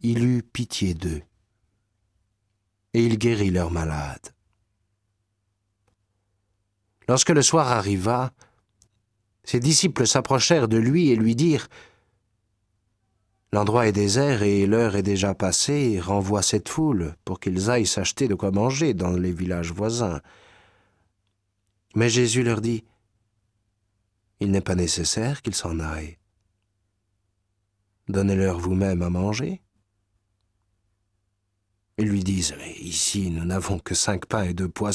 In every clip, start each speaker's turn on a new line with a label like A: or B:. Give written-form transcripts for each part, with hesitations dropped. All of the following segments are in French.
A: il eut pitié d'eux, et il guérit leurs malades. Lorsque le soir arriva, ses disciples s'approchèrent de lui et lui dirent « L'endroit est désert et l'heure est déjà passée, renvoie cette foule pour qu'ils aillent s'acheter de quoi manger dans les villages voisins. » Mais Jésus leur dit « Il n'est pas nécessaire qu'ils s'en aillent. Donnez-leur vous-même à manger. » Ils lui disent « Mais ici, nous n'avons que 5 pains et 2 poissons. »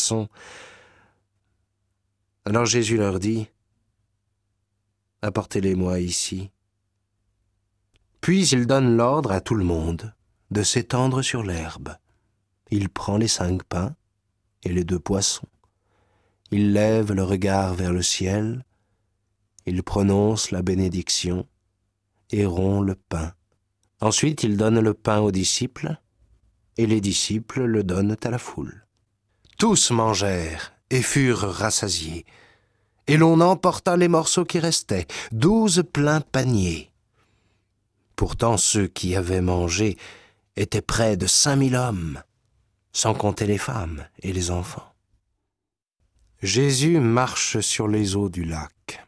A: Alors Jésus leur dit « Apportez-les-moi ici. » Puis il donne l'ordre à tout le monde de s'étendre sur l'herbe. Il prend les 5 pains et les 2 poissons. Il lève le regard vers le ciel, il prononce la bénédiction et rompt le pain. Ensuite, il donne le pain aux disciples, et les disciples le donnent à la foule. Tous mangèrent et furent rassasiés, et l'on emporta les morceaux qui restaient, 12 pleins paniers. Pourtant, ceux qui avaient mangé étaient près de 5000 hommes, sans compter les femmes et les enfants. Jésus marche sur les eaux du lac.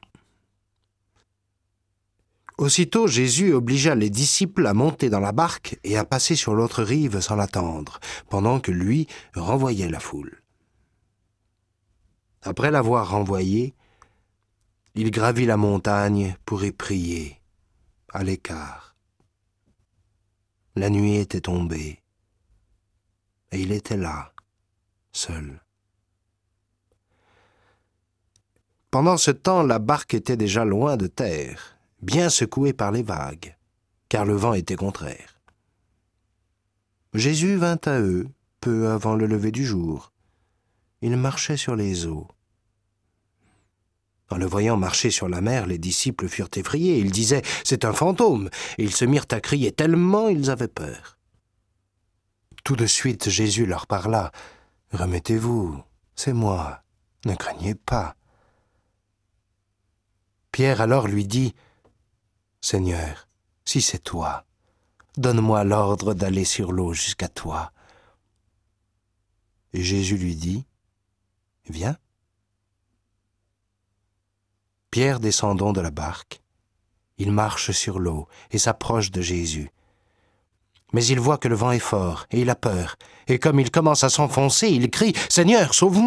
A: Aussitôt, Jésus obligea les disciples à monter dans la barque et à passer sur l'autre rive sans l'attendre, pendant que lui renvoyait la foule. Après l'avoir renvoyé, il gravit la montagne pour y prier, à l'écart. La nuit était tombée, et il était là, seul. Pendant ce temps, la barque était déjà loin de terre, bien secouée par les vagues, car le vent était contraire. Jésus vint à eux, peu avant le lever du jour. Il marchait sur les eaux. En le voyant marcher sur la mer, les disciples furent effrayés. Ils disaient « C'est un fantôme !» et ils se mirent à crier tellement ils avaient peur. Tout de suite, Jésus leur parla « Remettez-vous, c'est moi, ne craignez pas. » Pierre alors lui dit « Seigneur, si c'est toi, donne-moi l'ordre d'aller sur l'eau jusqu'à toi. » Et Jésus lui dit « Viens. » Pierre descend donc de la barque. Il marche sur l'eau et s'approche de Jésus. Mais il voit que le vent est fort et il a peur. Et comme il commence à s'enfoncer, il crie « Seigneur, sauve-moi !»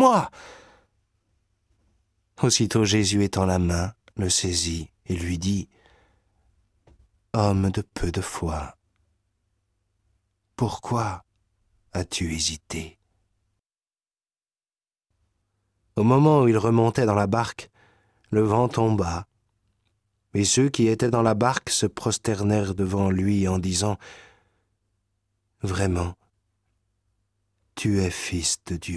A: Aussitôt Jésus étend la main, le saisit et lui dit « Homme de peu de foi, pourquoi as-tu hésité ?» Au moment où il remontait dans la barque, le vent tomba, et ceux qui étaient dans la barque se prosternèrent devant lui en disant « Vraiment, tu es fils de Dieu. »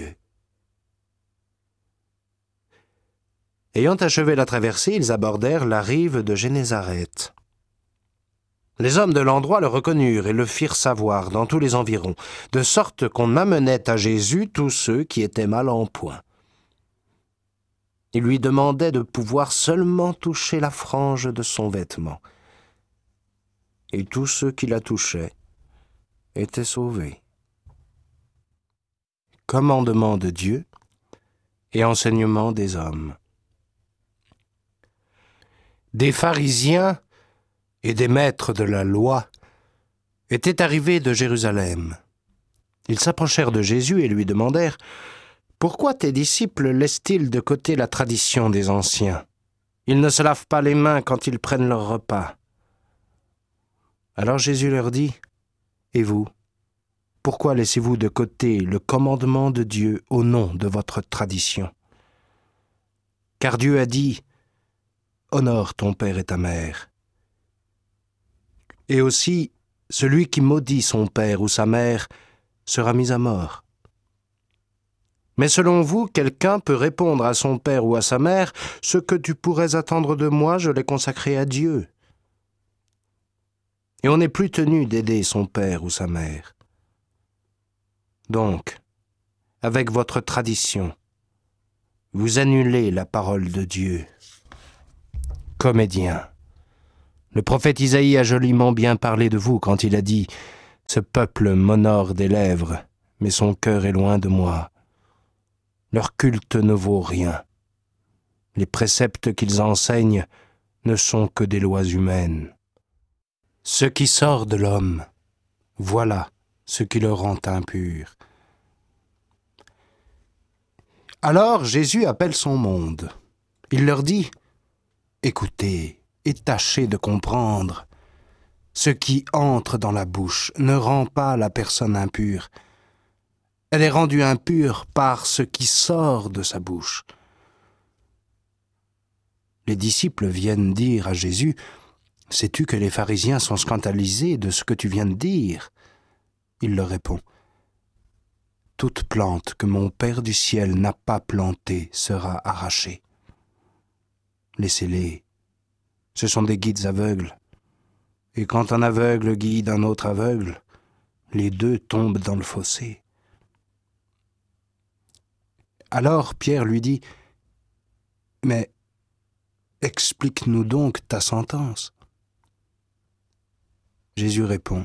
A: Ayant achevé la traversée, ils abordèrent la rive de Génézareth. Les hommes de l'endroit le reconnurent et le firent savoir dans tous les environs, de sorte qu'on amenait à Jésus tous ceux qui étaient mal en point. Il lui demandait de pouvoir seulement toucher la frange de son vêtement. Et tous ceux qui la touchaient étaient sauvés. Commandement de Dieu et enseignement des hommes. Des pharisiens et des maîtres de la loi étaient arrivés de Jérusalem. Ils s'approchèrent de Jésus et lui demandèrent « Pourquoi tes disciples laissent-ils de côté la tradition des anciens? Ils ne se lavent pas les mains quand ils prennent leur repas. » Alors Jésus leur dit « Et vous, pourquoi laissez-vous de côté le commandement de Dieu au nom de votre tradition? Car Dieu a dit « Honore ton père et ta mère. » Et aussi, celui qui maudit son père ou sa mère sera mis à mort. Mais selon vous, quelqu'un peut répondre à son père ou à sa mère « Ce que tu pourrais attendre de moi, je l'ai consacré à Dieu. » Et on n'est plus tenu d'aider son père ou sa mère. Donc, avec votre tradition, vous annulez la parole de Dieu. Comédien, le prophète Isaïe a joliment bien parlé de vous quand il a dit Ce peuple m'honore des lèvres, mais son cœur est loin de moi. Leur culte ne vaut rien. Les préceptes qu'ils enseignent ne sont que des lois humaines. Ce qui sort de l'homme, voilà ce qui le rend impur. Alors Jésus appelle son monde. Il leur dit « Écoutez et tâchez de comprendre. Ce qui entre dans la bouche ne rend pas la personne impure. Elle est rendue impure par ce qui sort de sa bouche. » Les disciples viennent dire à Jésus « Sais-tu que les pharisiens sont scandalisés de ce que tu viens de dire ?» Il leur répond « Toute plante que mon Père du ciel n'a pas plantée sera arrachée. Laissez-les, ce sont des guides aveugles. Et quand un aveugle guide un autre aveugle, les deux tombent dans le fossé. » Alors Pierre lui dit « Mais explique-nous donc ta sentence. » Jésus répond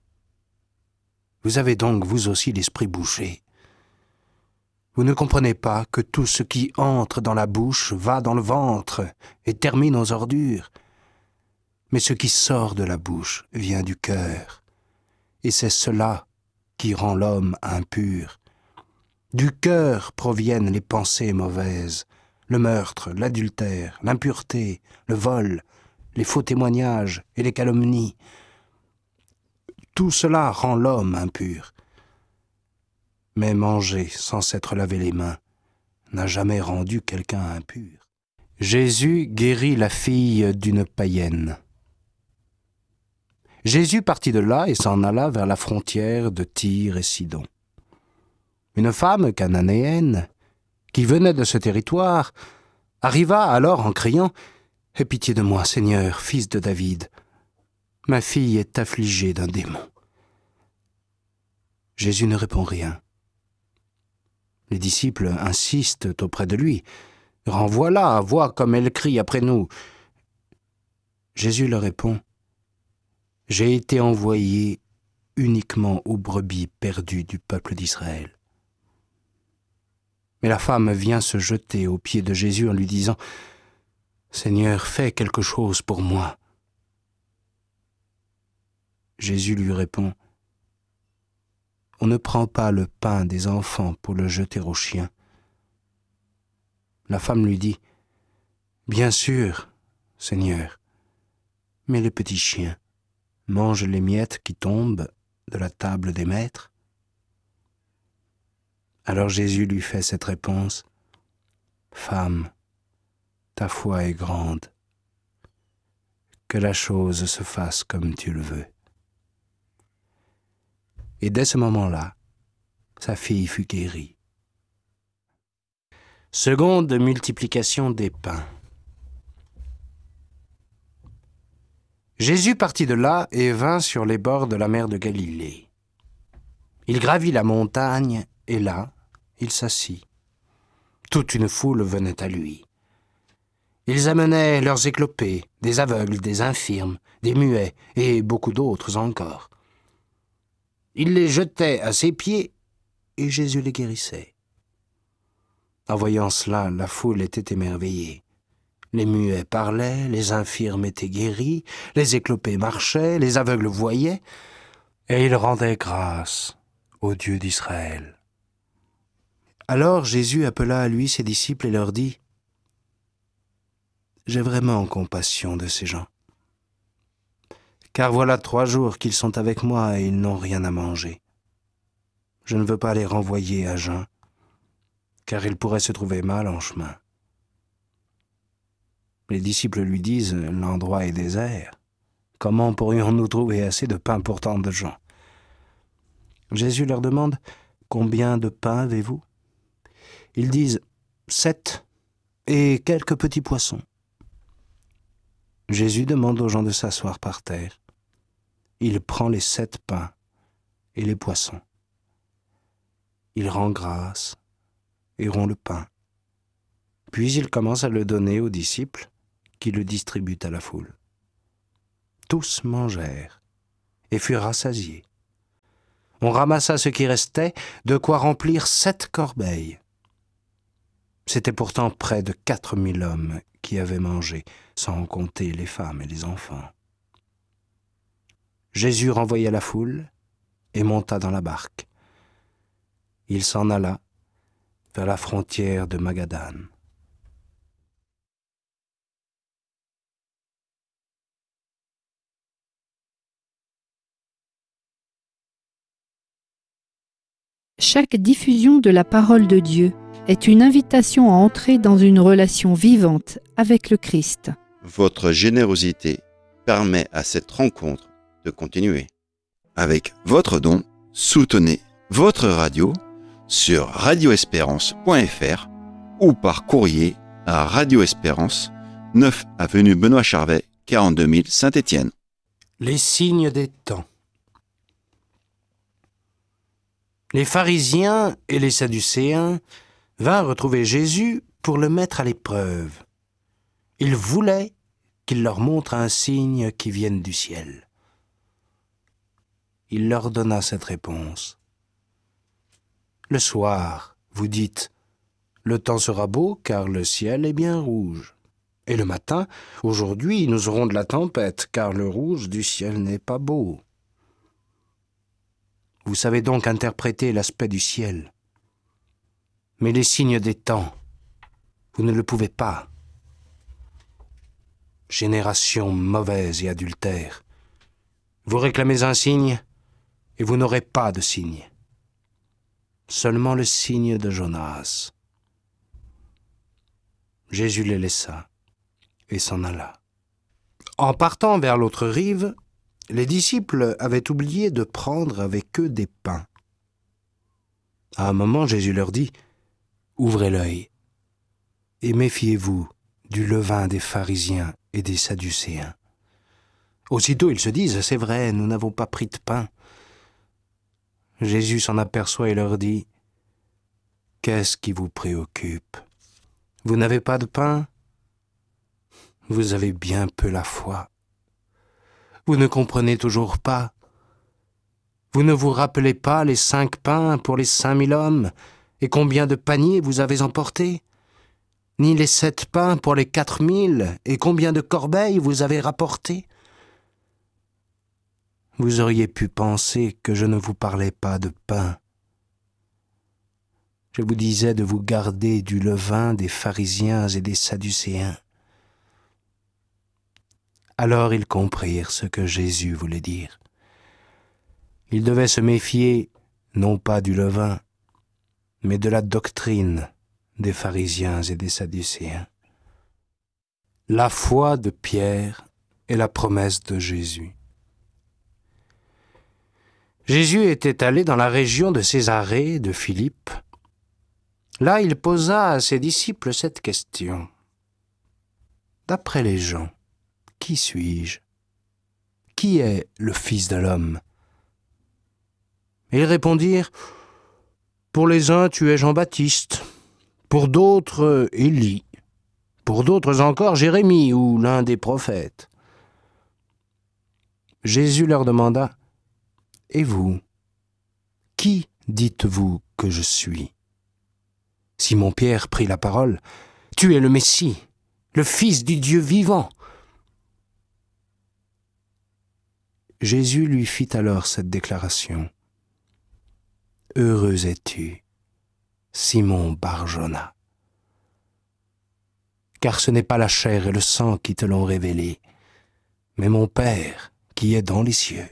A: « Vous avez donc vous aussi l'esprit bouché. Vous ne comprenez pas que tout ce qui entre dans la bouche va dans le ventre et termine aux ordures. Mais ce qui sort de la bouche vient du cœur, et c'est cela qui rend l'homme impur. Du cœur proviennent les pensées mauvaises, le meurtre, l'adultère, l'impureté, le vol, les faux témoignages et les calomnies. Tout cela rend l'homme impur. Mais manger sans s'être lavé les mains n'a jamais rendu quelqu'un impur. Jésus guérit la fille d'une païenne. Jésus partit de là et s'en alla vers la frontière de Tyr et Sidon. Une femme cananéenne, qui venait de ce territoire, arriva alors en criant « Aie pitié de moi, Seigneur, fils de David. Ma fille est affligée d'un démon. » Jésus ne répond rien. Les disciples insistent auprès de lui. « Renvoie-la, vois comme elle crie après nous. » Jésus leur répond « J'ai été envoyé uniquement aux brebis perdues du peuple d'Israël. » Mais la femme vient se jeter aux pieds de Jésus en lui disant « Seigneur, fais quelque chose pour moi. » Jésus lui répond « On ne prend pas le pain des enfants pour le jeter aux chiens. » La femme lui dit « Bien sûr, Seigneur, mais les petits chiens mangent les miettes qui tombent de la table des maîtres. » Alors Jésus lui fait cette réponse « Femme, ta foi est grande. Que la chose se fasse comme tu le veux. » Et dès ce moment-là, sa fille fut guérie. Seconde multiplication des pains. Jésus partit de là et vint sur les bords de la mer de Galilée. Il gravit la montagne et là, il s'assit. Toute une foule venait à lui. Ils amenaient leurs éclopés, des aveugles, des infirmes, des muets et beaucoup d'autres encore. Ils les jetaient à ses pieds et Jésus les guérissait. En voyant cela, la foule était émerveillée. Les muets parlaient, les infirmes étaient guéris, les éclopés marchaient, les aveugles voyaient, et ils rendaient grâce au Dieu d'Israël. Alors Jésus appela à lui ses disciples et leur dit « J'ai vraiment compassion de ces gens, car voilà 3 jours qu'ils sont avec moi et ils n'ont rien à manger. Je ne veux pas les renvoyer à jeun, car ils pourraient se trouver mal en chemin. » Les disciples lui disent « L'endroit est désert. Comment pourrions-nous trouver assez de pain pour tant de gens ?» Jésus leur demande « Combien de pain avez-vous » Ils disent « 7 et quelques petits poissons. » Jésus demande aux gens de s'asseoir par terre. Il prend les 7 pains et les poissons. Il rend grâce et rompt le pain. Puis il commence à le donner aux disciples qui le distribuent à la foule. Tous mangèrent et furent rassasiés. On ramassa ce qui restait, de quoi remplir 7 corbeilles. C'était pourtant près de 4000 hommes qui avaient mangé, sans compter les femmes et les enfants. Jésus renvoya la foule et monta dans la barque. Il s'en alla vers la frontière de Magadane.
B: Chaque diffusion de la parole de Dieu est une invitation à entrer dans une relation vivante avec le Christ.
C: Votre générosité permet à cette rencontre de continuer. Avec votre don, soutenez votre radio sur radioespérance.fr ou par courrier à Radio Espérance, 9 avenue Benoît Charvet, 42 000 Saint-Étienne.
A: Les signes des temps. Les pharisiens et les sadducéens vinrent retrouver Jésus pour le mettre à l'épreuve. Ils voulaient qu'il leur montre un signe qui vienne du ciel. Il leur donna cette réponse. Le soir, vous dites, le temps sera beau car le ciel est bien rouge. Et le matin, aujourd'hui, nous aurons de la tempête car le rouge du ciel n'est pas beau. Vous savez donc interpréter l'aspect du ciel. Mais les signes des temps, vous ne le pouvez pas. Génération mauvaise et adultère, vous réclamez un signe et vous n'aurez pas de signe. Seulement le signe de Jonas. Jésus les laissa et s'en alla. En partant vers l'autre rive, les disciples avaient oublié de prendre avec eux des pains. À un moment, Jésus leur dit « Ouvrez l'œil et méfiez-vous du levain des pharisiens et des sadducéens. » Aussitôt, ils se disent « C'est vrai, nous n'avons pas pris de pain. » Jésus s'en aperçoit et leur dit « Qu'est-ce qui vous préoccupe? Vous n'avez pas de pain? Vous avez bien peu la foi. Vous ne comprenez toujours pas. Vous ne vous rappelez pas les 5 pains pour les 5000 hommes et combien de paniers vous avez emportés? Ni les 7 pains pour les 4000 et combien de corbeilles vous avez rapportées? Vous auriez pu penser que je ne vous parlais pas de pain. Je vous disais de vous garder du levain des pharisiens et des sadducéens. Alors ils comprirent ce que Jésus voulait dire. Ils devaient se méfier non pas du levain, mais de la doctrine des pharisiens et des sadducéens. La foi de Pierre et la promesse de Jésus. Jésus était allé dans la région de Césarée de Philippe. Là, il posa à ses disciples cette question. D'après les gens, qui suis-je? Qui est le Fils de l'homme? Et ils répondirent, pour les uns, tu es Jean-Baptiste, pour d'autres, Élie, pour d'autres encore, Jérémie ou l'un des prophètes. Jésus leur demanda, et vous, qui dites-vous que je suis? Simon-Pierre prit la parole, tu es le Messie, le Fils du Dieu vivant. Jésus lui fit alors cette déclaration. Heureux es-tu, Simon Bar-Jona, car ce n'est pas la chair et le sang qui te l'ont révélé, mais mon Père qui est dans les cieux.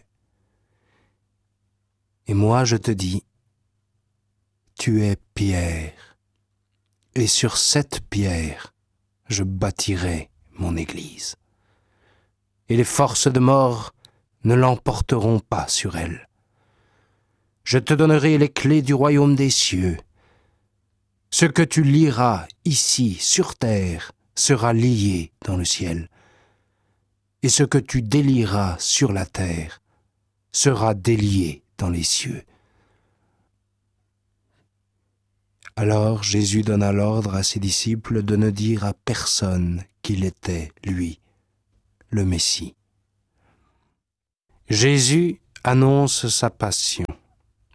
A: Et moi je te dis, tu es Pierre, et sur cette pierre je bâtirai mon Église. Et les forces de mort ne l'emporteront pas sur elle. Je te donnerai les clés du royaume des cieux. Ce que tu lieras ici, sur terre, sera lié dans le ciel. Et ce que tu délieras sur la terre sera délié dans les cieux. Alors Jésus donna l'ordre à ses disciples de ne dire à personne qu'il était, lui, le Messie. Jésus annonce sa passion.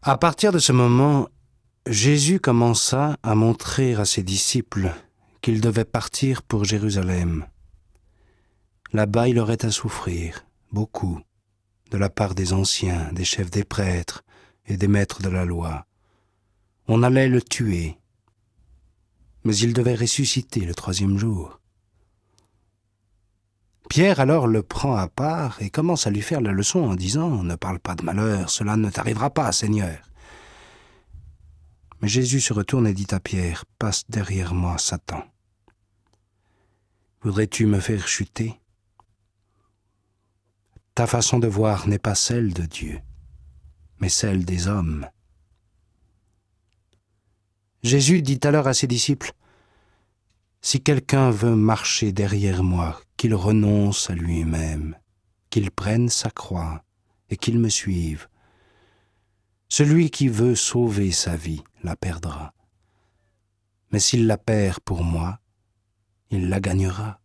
A: À partir de ce moment, Jésus commença à montrer à ses disciples qu'ils devaient partir pour Jérusalem. Là-bas, il aurait à souffrir, beaucoup, de la part des anciens, des chefs des prêtres et des maîtres de la loi. On allait le tuer, mais il devait ressusciter le 3e jour. Pierre alors le prend à part et commence à lui faire la leçon en disant « Ne parle pas de malheur, cela ne t'arrivera pas, Seigneur. » Mais Jésus se retourne et dit à Pierre « Passe derrière moi, Satan. Voudrais-tu me faire chuter ? Ta façon de voir n'est pas celle de Dieu, mais celle des hommes. » Jésus dit alors à ses disciples « Si quelqu'un veut marcher derrière moi, qu'il renonce à lui-même, qu'il prenne sa croix et qu'il me suive. Celui qui veut sauver sa vie la perdra. Mais s'il la perd pour moi, il la gagnera.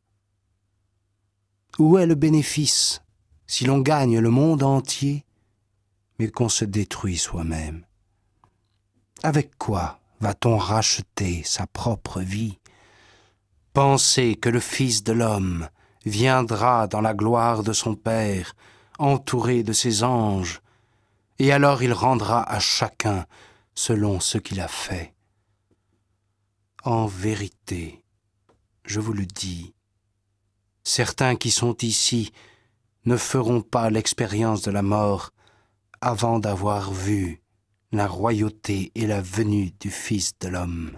A: Où est le bénéfice si l'on gagne le monde entier, mais qu'on se détruit soi-même? Avec quoi va-t-on racheter sa propre vie? Pensez que le Fils de l'homme viendra dans la gloire de son Père, entouré de ses anges, et alors il rendra à chacun selon ce qu'il a fait. En vérité, je vous le dis, certains qui sont ici ne feront pas l'expérience de la mort avant d'avoir vu la royauté et la venue du Fils de l'homme.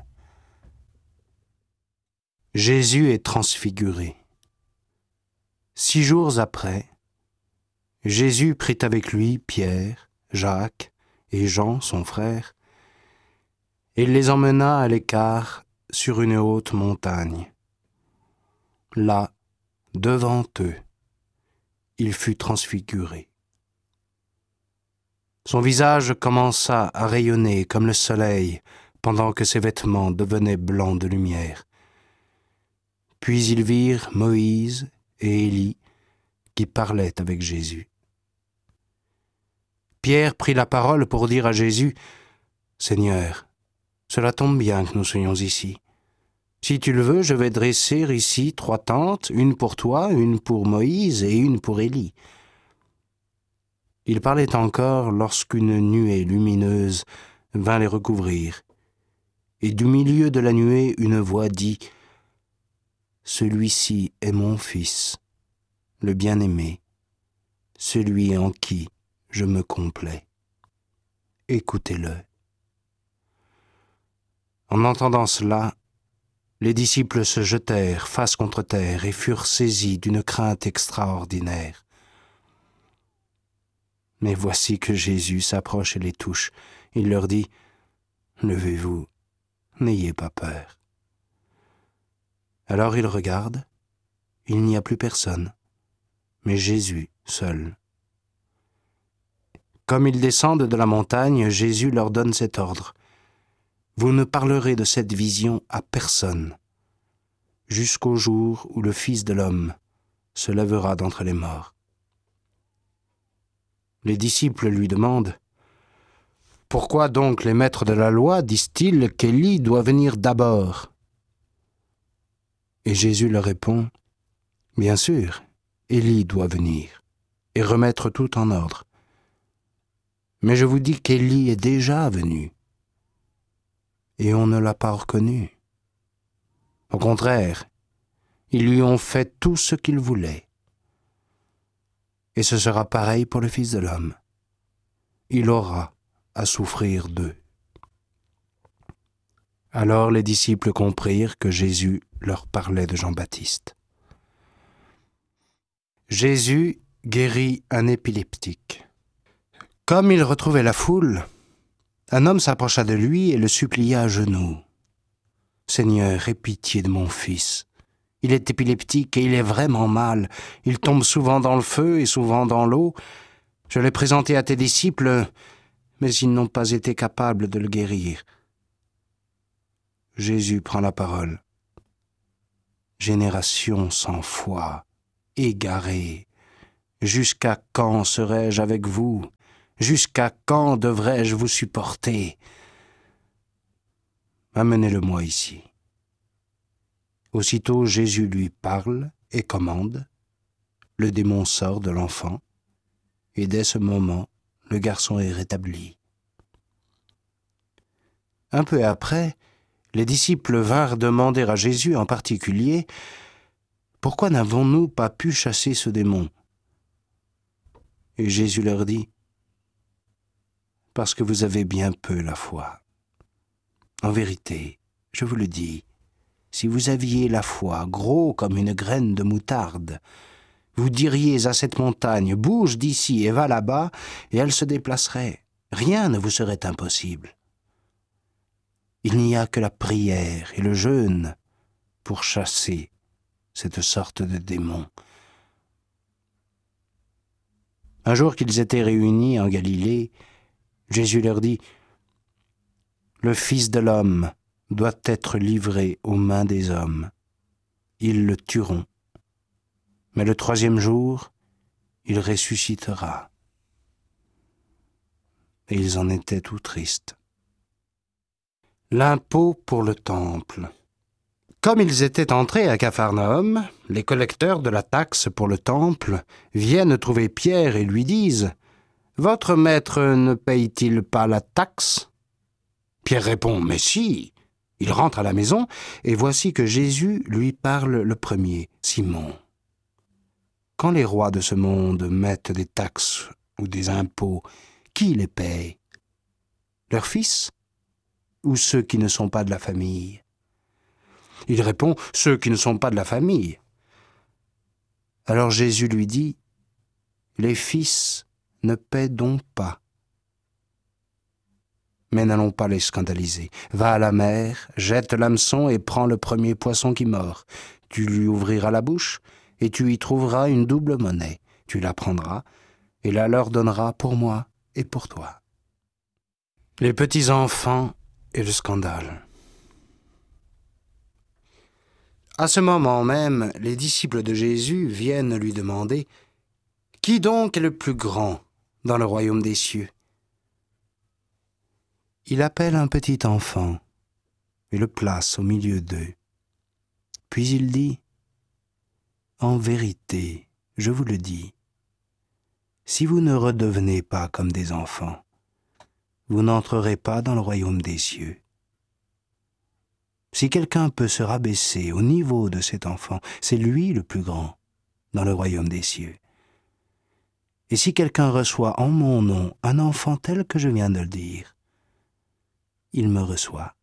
A: Jésus est transfiguré. 6 jours après, Jésus prit avec lui Pierre, Jacques et Jean, son frère, et il les emmena à l'écart sur une haute montagne. Là, devant eux, il fut transfiguré. Son visage commença à rayonner comme le soleil pendant que ses vêtements devenaient blancs de lumière. Puis ils virent Moïse et Élie qui parlaient avec Jésus. Pierre prit la parole pour dire à Jésus « Seigneur, cela tombe bien que nous soyons ici. Si tu le veux, je vais dresser ici 3 tentes, une pour toi, une pour Moïse et une pour Élie. » Il parlait encore lorsqu'une nuée lumineuse vint les recouvrir. Et du milieu de la nuée, une voix dit « Celui-ci est mon Fils, le bien-aimé, celui en qui je me complais. Écoutez-le. » En entendant cela, les disciples se jetèrent face contre terre et furent saisis d'une crainte extraordinaire. Mais voici que Jésus s'approche et les touche. Il leur dit « Levez-vous, n'ayez pas peur. » Alors ils regardent, il n'y a plus personne, mais Jésus seul. Comme ils descendent de la montagne, Jésus leur donne cet ordre. « Vous ne parlerez de cette vision à personne, jusqu'au jour où le Fils de l'homme se lèvera d'entre les morts. » Les disciples lui demandent « Pourquoi donc les maîtres de la loi disent-ils qu'Élie doit venir d'abord ?» Et Jésus leur répond « Bien sûr, Élie doit venir et remettre tout en ordre. Mais je vous dis qu'Élie est déjà venu et on ne l'a pas reconnu. Au contraire, ils lui ont fait tout ce qu'il voulait. Et ce sera pareil pour le Fils de l'homme. Il aura à souffrir d'eux. » Alors les disciples comprirent que Jésus leur parlait de Jean-Baptiste. Jésus guérit un épileptique. Comme il retrouvait la foule, un homme s'approcha de lui et le supplia à genoux. « Seigneur, aie pitié de mon fils. Il est épileptique et il est vraiment mal. Il tombe souvent dans le feu et souvent dans l'eau. Je l'ai présenté à tes disciples, mais ils n'ont pas été capables de le guérir. » Jésus prend la parole. « Génération sans foi, égarée, jusqu'à quand serai-je avec vous ? Jusqu'à quand devrais-je vous supporter? Amenez-le-moi ici. » Aussitôt Jésus lui parle et commande. Le démon sort de l'enfant, et dès ce moment, le garçon est rétabli. Un peu après, les disciples vinrent demander à Jésus en particulier « Pourquoi n'avons-nous pas pu chasser ce démon ?» Et Jésus leur dit « Parce que vous avez bien peu la foi. En vérité, je vous le dis, si vous aviez la foi gros comme une graine de moutarde, vous diriez à cette montagne, bouge d'ici et va là-bas, et elle se déplacerait. Rien ne vous serait impossible. Il n'y a que la prière et le jeûne pour chasser cette sorte de démon. » Un jour qu'ils étaient réunis en Galilée, Jésus leur dit « Le Fils de l'homme doit être livré aux mains des hommes. Ils le tueront. Mais le troisième jour, il ressuscitera. » Et ils en étaient tout tristes. L'impôt pour le temple. Comme ils étaient entrés à Capharnaüm, les collecteurs de la taxe pour le temple viennent trouver Pierre et lui disent « Votre maître ne paye-t-il pas la taxe ?» Pierre répond « Mais si !» Il rentre à la maison et voici que Jésus lui parle le premier, Simon. « Quand les rois de ce monde mettent des taxes ou des impôts, qui les paye? Leurs fils ou ceux qui ne sont pas de la famille? » Il répond « Ceux qui ne sont pas de la famille. » Alors Jésus lui dit « Les fils ne paient donc pas. Mais n'allons pas les scandaliser. Va à la mer, jette l'hameçon et prends le premier poisson qui mord. Tu lui ouvriras la bouche et tu y trouveras une double monnaie. Tu la prendras et la leur donneras pour moi et pour toi. » Les petits enfants et le scandale. À ce moment même, les disciples de Jésus viennent lui demander « Qui donc est le plus grand dans le royaume des cieux ?» Il appelle un petit enfant et le place au milieu d'eux. Puis il dit « En vérité, je vous le dis, si vous ne redevenez pas comme des enfants, vous n'entrerez pas dans le royaume des cieux. Si quelqu'un peut se rabaisser au niveau de cet enfant, c'est lui le plus grand dans le royaume des cieux. Et si quelqu'un reçoit en mon nom un enfant tel que je viens de le dire, il me reçoit.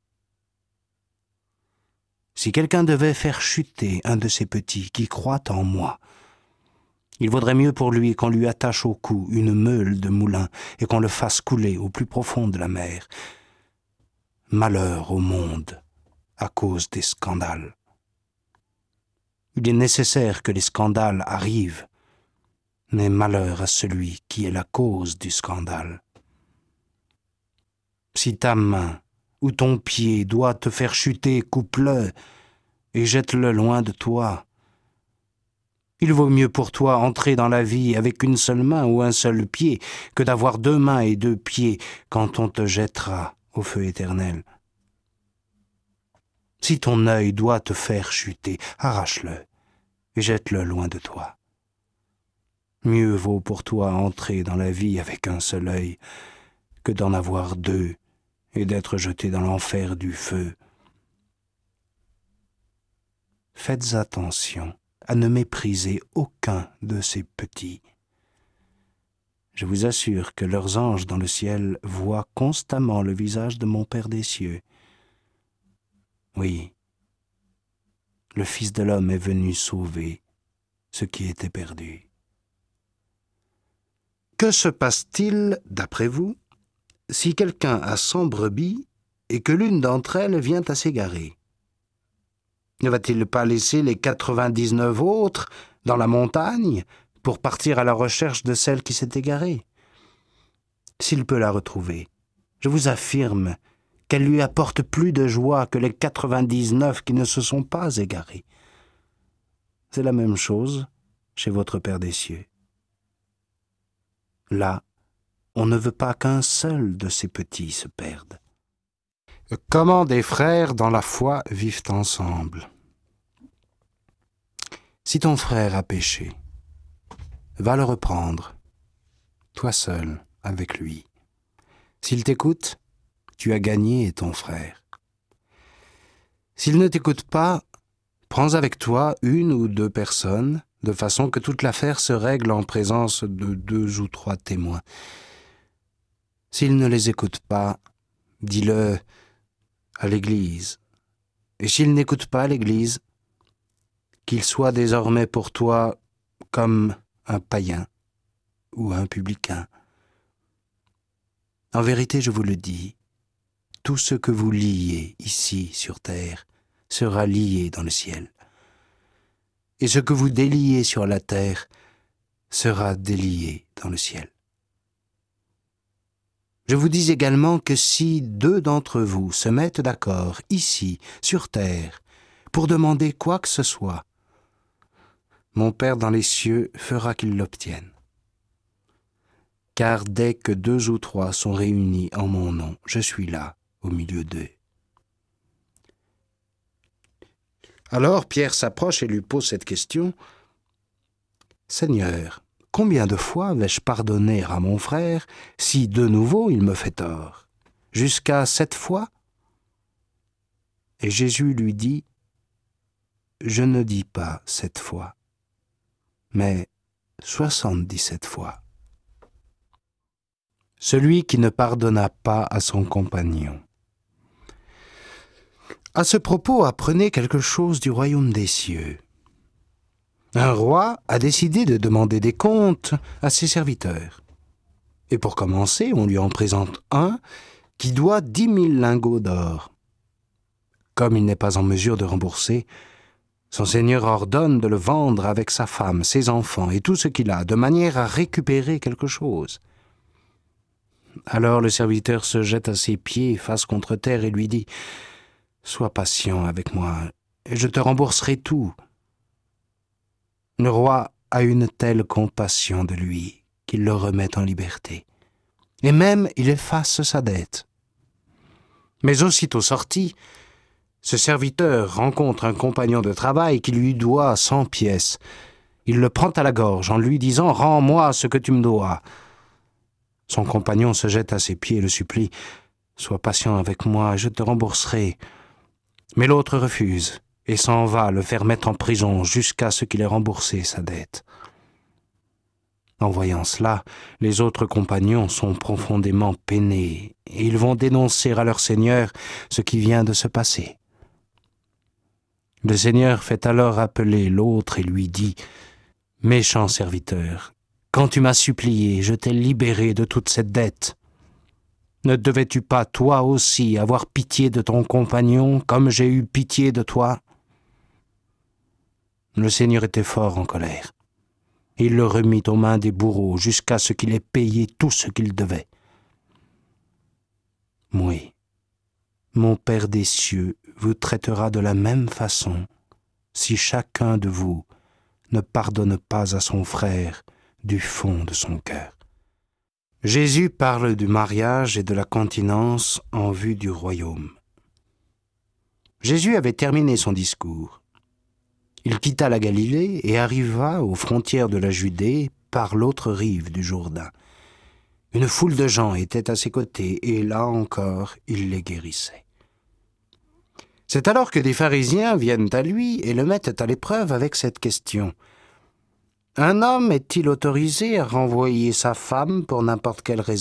A: Si quelqu'un devait faire chuter un de ces petits qui croient en moi, il vaudrait mieux pour lui qu'on lui attache au cou une meule de moulin et qu'on le fasse couler au plus profond de la mer. Malheur au monde à cause des scandales. Il est nécessaire que les scandales arrivent, mais malheur à celui qui est la cause du scandale. Si ta main ou ton pied doit te faire chuter, coupe-le et jette-le loin de toi. Il vaut mieux pour toi entrer dans la vie avec une seule main ou un seul pied que d'avoir 2 mains et 2 pieds quand on te jettera au feu éternel. Si ton œil doit te faire chuter, arrache-le et jette-le loin de toi. Mieux vaut pour toi entrer dans la vie avec un seul œil que d'en avoir 2 et d'être jeté dans l'enfer du feu. Faites attention à ne mépriser aucun de ces petits. Je vous assure que leurs anges dans le ciel voient constamment le visage de mon Père des cieux. Oui, le Fils de l'homme est venu sauver ce qui était perdu. Que se passe-t-il, d'après vous, si quelqu'un a 100 brebis et que l'une d'entre elles vient à s'égarer? Ne va-t-il pas laisser les 99 autres dans la montagne pour partir à la recherche de celle qui s'est égarée? S'il peut la retrouver, je vous affirme qu'elle lui apporte plus de joie que les 99 qui ne se sont pas égarés. C'est la même chose chez votre Père des cieux. Là, on ne veut pas qu'un seul de ses petits se perde. Comment des frères dans la foi vivent ensemble. Si ton frère a péché, va le reprendre, toi seul, avec lui. S'il t'écoute, tu as gagné ton frère. S'il ne t'écoute pas, prends avec toi 1 ou 2 personnes, de façon que toute l'affaire se règle en présence de 2 ou 3 témoins. S'il ne les écoute pas, dis-le à l'Église. Et s'il n'écoute pas l'Église, qu'il soit désormais pour toi comme un païen ou un publicain. En vérité, je vous le dis, tout ce que vous liez ici sur terre sera lié dans le ciel. Et ce que vous déliez sur la terre sera délié dans le ciel. Je vous dis également que si 2 d'entre vous se mettent d'accord ici, sur terre, pour demander quoi que ce soit, mon Père dans les cieux fera qu'ils l'obtiennent. Car dès que 2 ou 3 sont réunis en mon nom, je suis là, au milieu d'eux. Alors Pierre s'approche et lui pose cette question. « Seigneur, combien de fois vais-je pardonner à mon frère si de nouveau il me fait tort? Jusqu'à 7 fois ?» Et Jésus lui dit, « Je ne dis pas 7 fois, mais 77 fois. » Celui qui ne pardonna pas à son compagnon. À ce propos, apprenez quelque chose du royaume des cieux. Un roi a décidé de demander des comptes à ses serviteurs. Et pour commencer, on lui en présente un qui doit 10 000 lingots d'or. Comme il n'est pas en mesure de rembourser, son seigneur ordonne de le vendre avec sa femme, ses enfants et tout ce qu'il a, de manière à récupérer quelque chose. Alors le serviteur se jette à ses pieds, face contre terre, et lui dit « Sois patient avec moi, et je te rembourserai tout. » Le roi a une telle compassion de lui qu'il le remet en liberté. Et même il efface sa dette. Mais aussitôt sorti, ce serviteur rencontre un compagnon de travail qui lui doit 100 pièces. Il le prend à la gorge en lui disant « Rends-moi ce que tu me dois. » Son compagnon se jette à ses pieds et le supplie « Sois patient avec moi, je te rembourserai. » Mais l'autre refuse et s'en va le faire mettre en prison jusqu'à ce qu'il ait remboursé sa dette. En voyant cela, les autres compagnons sont profondément peinés et ils vont dénoncer à leur seigneur ce qui vient de se passer. Le seigneur fait alors appeler l'autre et lui dit « Méchant serviteur, quand tu m'as supplié, je t'ai libéré de toute cette dette. Ne devais-tu pas, toi aussi, avoir pitié de ton compagnon comme j'ai eu pitié de toi ?» Le Seigneur était fort en colère. Il le remit aux mains des bourreaux jusqu'à ce qu'il ait payé tout ce qu'il devait. Oui, mon Père des cieux vous traitera de la même façon si chacun de vous ne pardonne pas à son frère du fond de son cœur. Jésus parle du mariage et de la continence en vue du royaume. Jésus avait terminé son discours. Il quitta la Galilée et arriva aux frontières de la Judée par l'autre rive du Jourdain. Une foule de gens était à ses côtés et là encore, il les guérissait. C'est alors que des pharisiens viennent à lui et le mettent à l'épreuve avec cette question. « Un homme est-il autorisé à renvoyer sa femme pour n'importe quelle raison ?»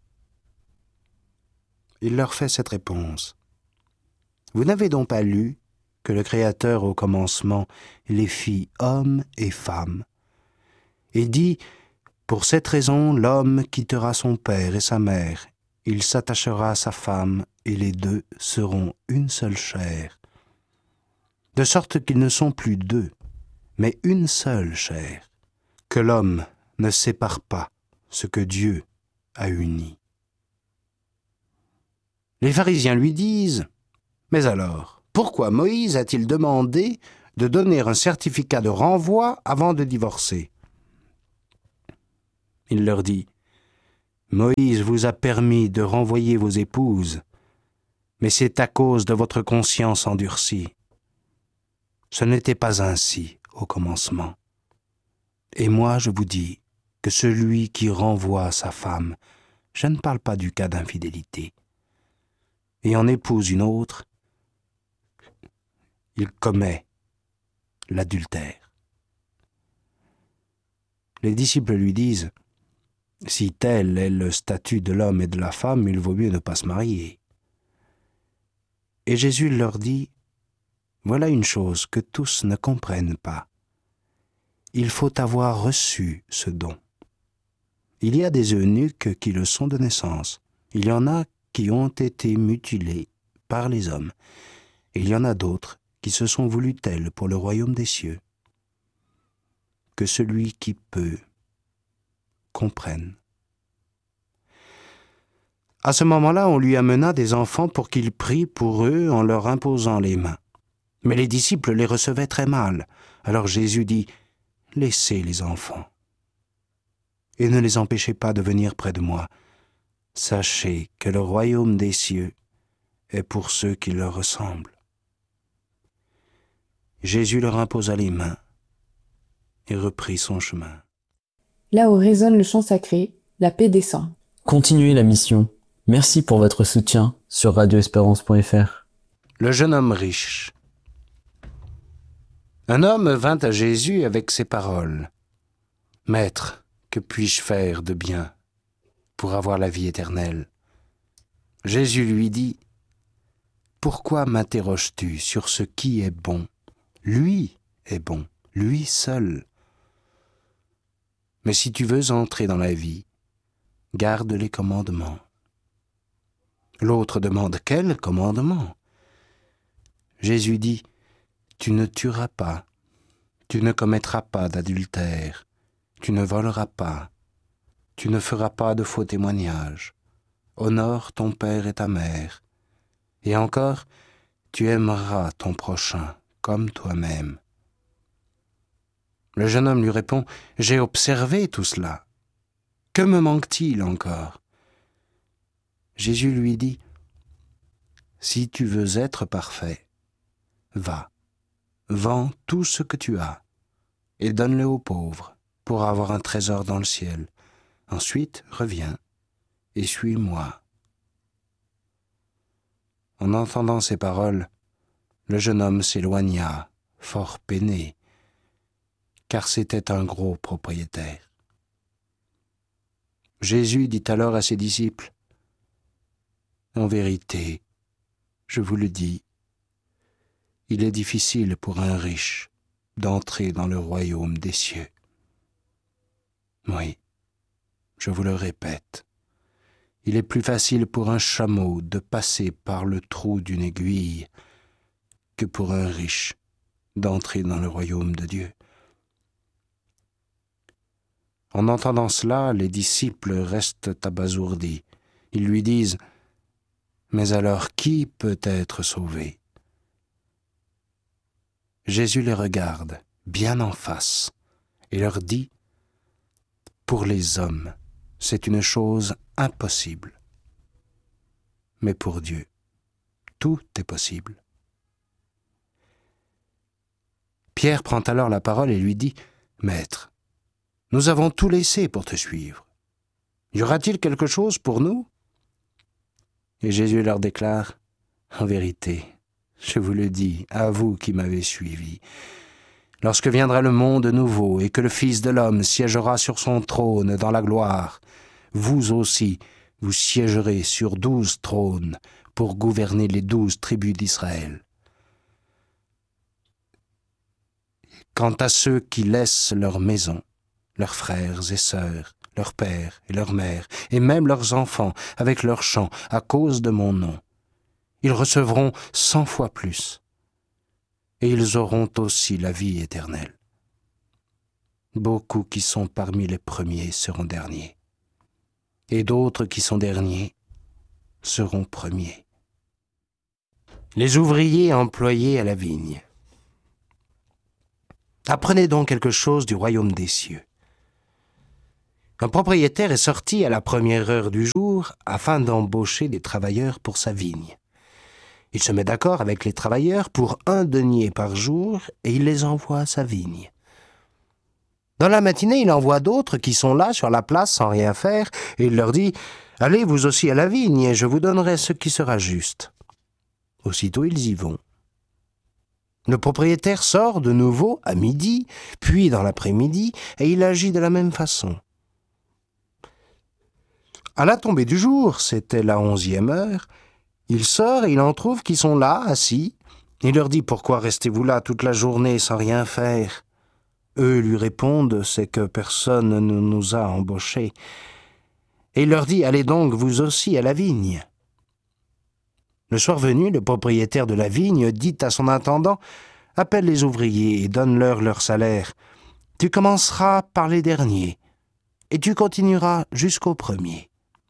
A: Il leur fait cette réponse. « Vous n'avez donc pas lu que le Créateur au commencement les fit hommes et femmes, et dit, pour cette raison, l'homme quittera son père et sa mère, il s'attachera à sa femme, et les 2 seront une seule chair. De sorte qu'ils ne sont plus 2, mais une seule chair, que l'homme ne sépare pas ce que Dieu a uni. » Les pharisiens lui disent, « Mais alors, pourquoi Moïse a-t-il demandé de donner un certificat de renvoi avant de divorcer ?» Il leur dit, « Moïse vous a permis de renvoyer vos épouses, mais c'est à cause de votre conscience endurcie. Ce n'était pas ainsi au commencement. Et moi, je vous dis que celui qui renvoie sa femme, je ne parle pas du cas d'infidélité, et en épouse une autre, il commet l'adultère. Les disciples lui disent, « Si tel est le statut de l'homme et de la femme, il vaut mieux ne pas se marier. » Et Jésus leur dit, « Voilà une chose que tous ne comprennent pas. Il faut avoir reçu ce don. Il y a des eunuques qui le sont de naissance. Il y en a qui ont été mutilés par les hommes. Et il y en a d'autres qui se sont voulus tels pour le royaume des cieux. Que celui qui peut comprenne. » À ce moment-là, on lui amena des enfants pour qu'il prie pour eux en leur imposant les mains. Mais les disciples les recevaient très mal. Alors Jésus dit, « Laissez les enfants, et ne les empêchez pas de venir près de moi. Sachez que le royaume des cieux est pour ceux qui leur ressemblent. » Jésus leur imposa les mains et reprit son chemin.
D: Là où résonne le chant sacré, la paix descend.
E: Continuez la mission. Merci pour votre soutien sur radioespérance.fr.
A: Le jeune homme riche. Un homme vint à Jésus avec ces paroles. « Maître, que puis-je faire de bien pour avoir la vie éternelle ?» Jésus lui dit, « Pourquoi m'interroges-tu sur ce qui est bon ? Lui est bon, lui seul. Mais si tu veux entrer dans la vie, garde les commandements. » L'autre demande, « Quel commandement ?» Jésus dit, « Tu ne tueras pas, tu ne commettras pas d'adultère, tu ne voleras pas, tu ne feras pas de faux témoignages, honore ton père et ta mère, et encore, tu aimeras ton prochain comme toi-même. » Le jeune homme lui répond, « J'ai observé tout cela. Que me manque-t-il encore ?» Jésus lui dit, « Si tu veux être parfait, va, vends tout ce que tu as et donne-le aux pauvres pour avoir un trésor dans le ciel. Ensuite, reviens et suis-moi. » En entendant ces paroles, le jeune homme s'éloigna, fort peiné, car c'était un gros propriétaire. Jésus dit alors à ses disciples, « En vérité, je vous le dis, il est difficile pour un riche d'entrer dans le royaume des cieux. Oui, je vous le répète, il est plus facile pour un chameau de passer par le trou d'une aiguille que pour un riche d'entrer dans le royaume de Dieu. » En entendant cela, les disciples restent abasourdis. Ils lui disent, « Mais alors qui peut être sauvé ?» Jésus les regarde bien en face et leur dit, « Pour les hommes, c'est une chose impossible. Mais pour Dieu, tout est possible. » Pierre prend alors la parole et lui dit, « Maître, nous avons tout laissé pour te suivre. Y aura-t-il quelque chose pour nous ?» Et Jésus leur déclare, « En vérité, je vous le dis, à vous qui m'avez suivi, lorsque viendra le monde nouveau et que le Fils de l'homme siégera sur son trône dans la gloire, vous aussi, vous siégerez sur 12 trônes pour gouverner les 12 tribus d'Israël. Quant à ceux qui laissent leur maison, leurs frères et sœurs, leurs pères et leurs mères, et même leurs enfants, avec leurs champs, à cause de mon nom, ils recevront 100 fois plus, et ils auront aussi la vie éternelle. Beaucoup qui sont parmi les premiers seront derniers, et d'autres qui sont derniers seront premiers. » Les ouvriers employés à la vigne. Apprenez donc quelque chose du royaume des cieux. Un propriétaire est sorti à la première heure du jour afin d'embaucher des travailleurs pour sa vigne. Il se met d'accord avec les travailleurs pour 1 denier par jour et il les envoie à sa vigne. Dans la matinée, il envoie d'autres qui sont là sur la place sans rien faire et il leur dit « Allez vous aussi à la vigne et je vous donnerai ce qui sera juste. » Aussitôt, ils y vont. Le propriétaire sort de nouveau à midi, puis dans l'après-midi, et il agit de la même façon. À la tombée du jour, c'était la 11e heure, il sort et il en trouve qui sont là, assis. Il leur dit « Pourquoi restez-vous là toute la journée sans rien faire ?» Eux lui répondent « C'est que personne ne nous a embauchés. » Et il leur dit « Allez donc vous aussi à la vigne. » Le soir venu, le propriétaire de la vigne dit à son intendant « Appelle les ouvriers et donne-leur leur salaire. Tu commenceras par les derniers et tu continueras jusqu'au premier. »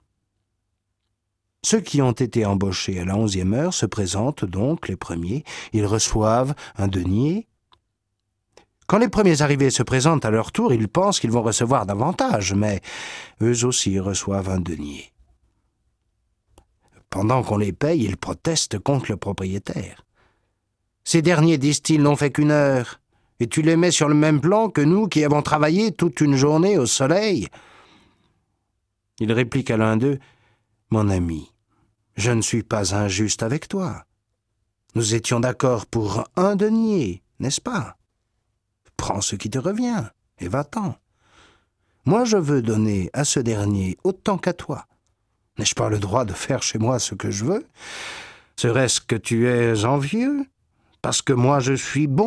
A: Ceux qui ont été embauchés à la 11e heure se présentent donc les premiers. Ils reçoivent 1 denier. Quand les premiers arrivés se présentent à leur tour, ils pensent qu'ils vont recevoir davantage, mais eux aussi reçoivent 1 denier. Pendant qu'on les paye, ils protestent contre le propriétaire. Ces derniers, disent-ils, n'ont fait qu'1 heure, et tu les mets sur le même plan que nous qui avons travaillé toute une journée au soleil. Il réplique à l'un d'eux, « Mon ami, je ne suis pas injuste avec toi. Nous étions d'accord pour 1 denier, n'est-ce pas? Prends ce qui te revient, et va-t'en. Moi, je veux donner à ce dernier autant qu'à toi. N'ai-je pas le droit de faire chez moi ce que je veux? Serait-ce que tu es envieux, parce que moi je suis bon? »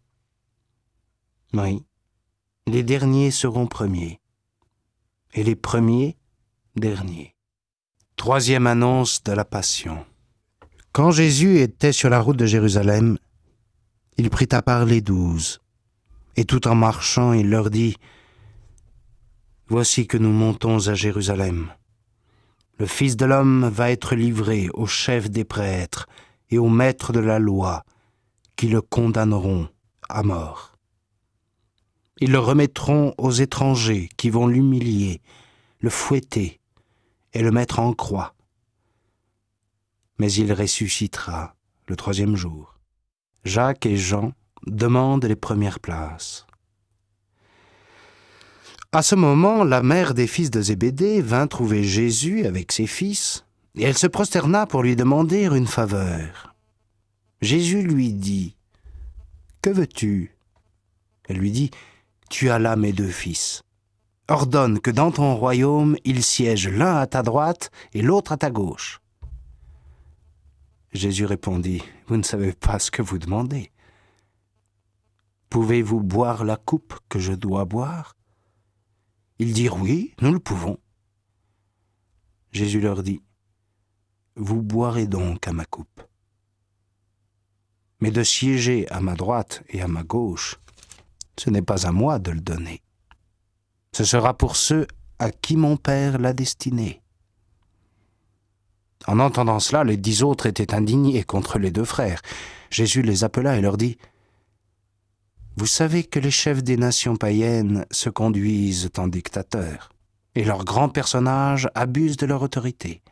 A: Oui, les derniers seront premiers, et les premiers derniers. 3e annonce de la Passion. Quand Jésus était sur la route de Jérusalem, il prit à part les 12, et tout en marchant, il leur dit « Voici que nous montons à Jérusalem. Le Fils de l'homme va être livré aux chefs des prêtres et aux maîtres de la loi, qui le condamneront à mort. Ils le remettront aux étrangers qui vont l'humilier, le fouetter et le mettre en croix. Mais il ressuscitera le 3e jour. » Jacques et Jean demandent les premières places. À ce moment, la mère des fils de Zébédée vint trouver Jésus avec ses fils, et elle se prosterna pour lui demander une faveur. Jésus lui dit « Que veux-tu » Elle lui dit « Tu as là mes 2 fils. Ordonne que dans ton royaume, ils siègent l'un à ta droite et l'autre à ta gauche. » Jésus répondit « Vous ne savez pas ce que vous demandez. Pouvez-vous boire la coupe que je dois boire ?» Ils dirent « Oui, nous le pouvons. » Jésus leur dit « Vous boirez donc à ma coupe. Mais de siéger à ma droite et à ma gauche, ce n'est pas à moi de le donner. Ce sera pour ceux à qui mon Père l'a destiné. » En entendant cela, les 10 autres étaient indignés contre les 2 frères. Jésus les appela et leur dit « Vous savez que les chefs des nations païennes se conduisent en dictateurs, et leurs grands personnages abusent de leur autorité.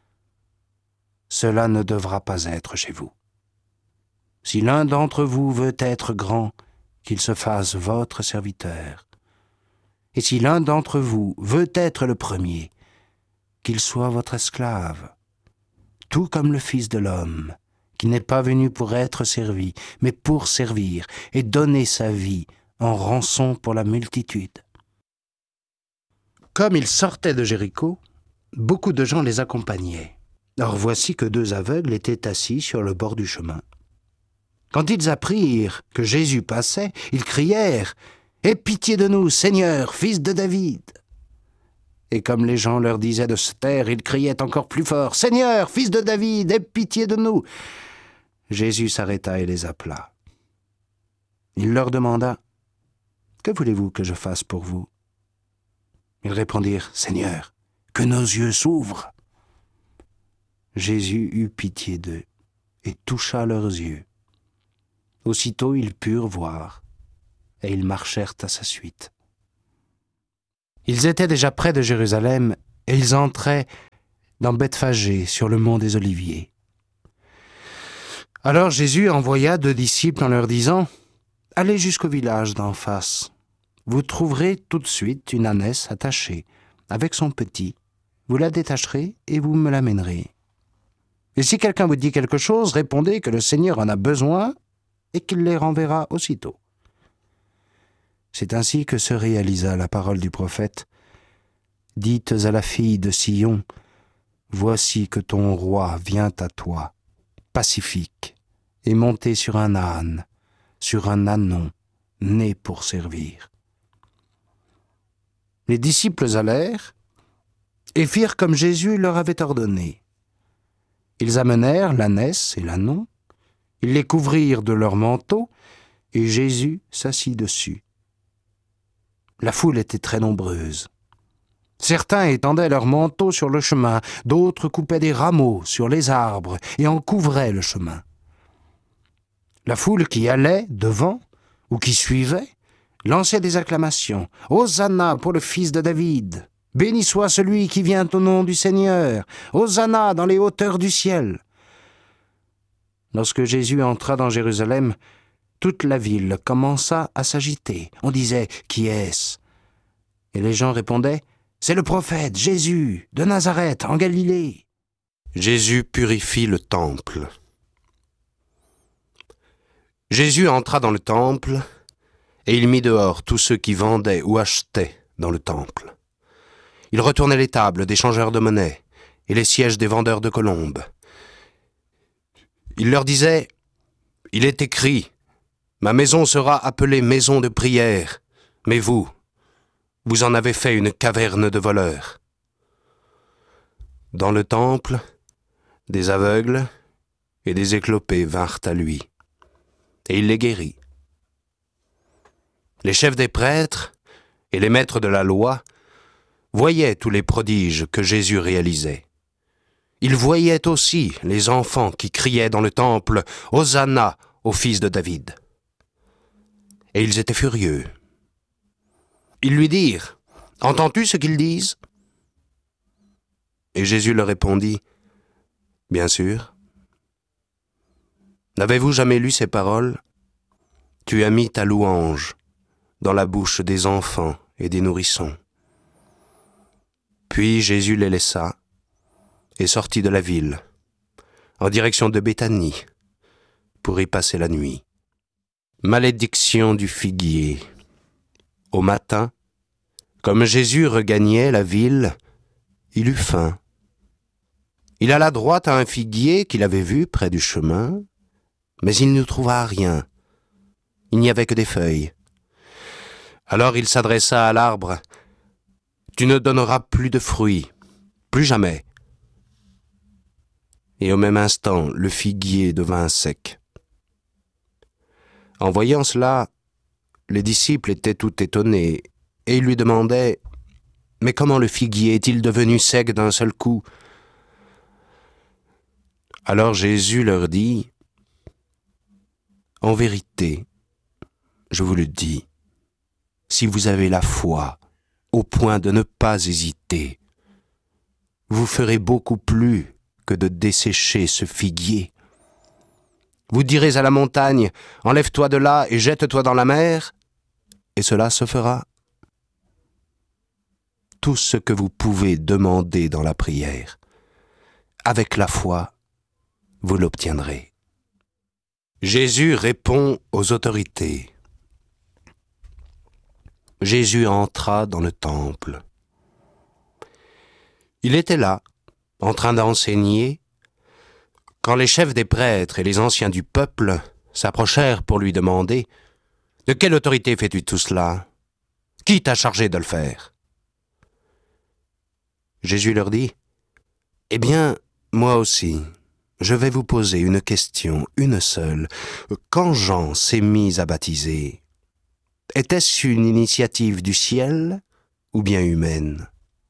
A: Cela ne devra pas être chez vous. Si l'un d'entre vous veut être grand, qu'il se fasse votre serviteur. Et si l'un d'entre vous veut être le premier, qu'il soit votre esclave. Tout comme le Fils de l'homme, qui n'est pas venu pour être servi, mais pour servir et donner sa vie en rançon pour la multitude. » Comme ils sortaient de Jéricho, beaucoup de gens les accompagnaient. Or voici que 2 aveugles étaient assis sur le bord du chemin. Quand ils apprirent que Jésus passait, ils crièrent « Aie pitié de nous, Seigneur, fils de David !» Et comme les gens leur disaient de se taire, ils criaient encore plus fort « Seigneur, fils de David, aie pitié de nous !» Jésus s'arrêta et les appela. Il leur demanda « Que voulez-vous que je fasse pour vous ?» Ils répondirent « Seigneur, que nos yeux s'ouvrent !» Jésus eut pitié d'eux et toucha leurs yeux. Aussitôt ils purent voir, et ils marchèrent à sa suite. Ils étaient déjà près de Jérusalem et ils entraient dans Bethphagée sur le mont des Oliviers. Alors Jésus envoya 2 disciples en leur disant « Allez jusqu'au village d'en face. Vous trouverez tout de suite une ânesse attachée, avec son petit. Vous la détacherez et vous me l'amènerez. Et si quelqu'un vous dit quelque chose, répondez que le Seigneur en a besoin et qu'il les renverra aussitôt. » C'est ainsi que se réalisa la parole du prophète. « Dites à la fille de Sion, voici que ton roi vient à toi, pacifique, et monté sur un âne, sur un ânon, né pour servir. » Les disciples allèrent et firent comme Jésus leur avait ordonné. Ils amenèrent l'ânesse et l'ânon, ils les couvrirent de leurs manteaux, et Jésus s'assit dessus. La foule était très nombreuse. Certains étendaient leurs manteaux sur le chemin, d'autres coupaient des rameaux sur les arbres et en couvraient le chemin. La foule qui allait devant ou qui suivait lançait des acclamations. « Hosanna pour le fils de David ! Béni soit celui qui vient au nom du Seigneur ! Hosanna dans les hauteurs du ciel !» Lorsque Jésus entra dans Jérusalem, toute la ville commença à s'agiter. On disait « Qui est-ce » Et les gens répondaient « C'est le prophète Jésus de Nazareth en Galilée. » Jésus purifie le temple. Jésus entra dans le temple et il mit dehors tous ceux qui vendaient ou achetaient dans le temple. Il retournait les tables des changeurs de monnaie et les sièges des vendeurs de colombes. Il leur disait « Il est écrit, ma maison sera appelée maison de prière, mais vous en avez fait une caverne de voleurs. » Dans le temple, des aveugles et des éclopés vinrent à lui, et il les guérit. Les chefs des prêtres et les maîtres de la loi voyaient tous les prodiges que Jésus réalisait. Ils voyaient aussi les enfants qui criaient dans le temple « Hosanna au fils de David !» Et ils étaient furieux. Ils lui dirent « Entends-tu ce qu'ils disent ?» Et Jésus leur répondit « Bien sûr. N'avez-vous jamais lu ces paroles ? Tu as mis ta louange dans la bouche des enfants et des nourrissons. » Puis Jésus les laissa et sortit de la ville, en direction de Béthanie, pour y passer la nuit. Malédiction du figuier. Au matin, comme Jésus regagnait la ville, il eut faim. Il alla droit à un figuier qu'il avait vu près du chemin, mais il ne trouva rien. Il n'y avait que des feuilles. Alors il s'adressa à l'arbre. « Tu ne donneras plus de fruits, plus jamais. » Et au même instant, le figuier devint sec. En voyant cela, les disciples étaient tout étonnés, et ils lui demandaient « Mais comment le figuier est-il devenu sec d'un seul coup ?» Alors Jésus leur dit « En vérité, je vous le dis, si vous avez la foi au point de ne pas hésiter, vous ferez beaucoup plus que de dessécher ce figuier. Vous direz à la montagne, « Enlève-toi de là et jette-toi dans la mer », et cela se fera. Tout ce que vous pouvez demander dans la prière, avec la foi, vous l'obtiendrez. Jésus répond aux autorités. Jésus entra dans le temple. Il était là, en train d'enseigner, quand les chefs des prêtres et les anciens du peuple s'approchèrent pour lui demander « De quelle autorité fais-tu tout cela ? Qui t'a chargé de le faire ?» Jésus leur dit « Eh bien, moi aussi, je vais vous poser une question, une seule. Quand Jean s'est mis à baptiser, était-ce une initiative du ciel ou bien humaine ? »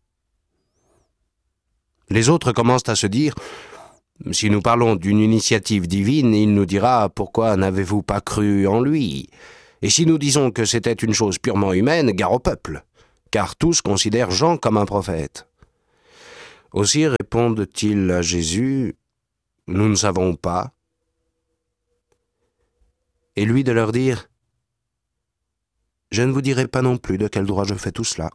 A: Les autres commencent à se dire « Si nous parlons d'une initiative divine, il nous dira « Pourquoi n'avez-vous pas cru en lui ?» Et si nous disons que c'était une chose purement humaine, gare au peuple. car tous considèrent Jean comme un prophète. Aussi répondent-ils à Jésus, « Nous ne savons pas. » Et lui de leur dire, « Je ne vous dirai pas non plus de quel droit je fais tout cela.